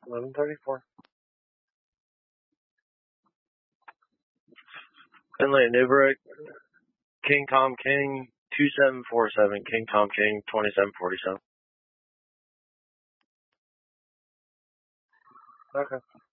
1134. Finley Newbrick, King Tom King, 2747, King Tom King, 2747. Okay.